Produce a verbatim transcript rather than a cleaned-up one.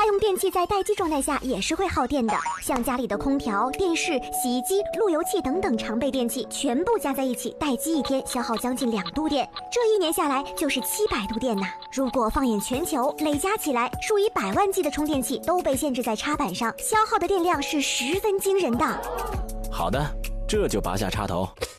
用电器在待机状态下也是会耗电的，像家里的空调、电视、洗衣机、路由器等等常备电器，全部加在一起，待机一天消耗将近两度电，这一年下来就是七百度电呐。如果放眼全球，累加起来，数以百万计的充电器都被限制在插板上，消耗的电量是十分惊人的。 好的，这就拔下插头。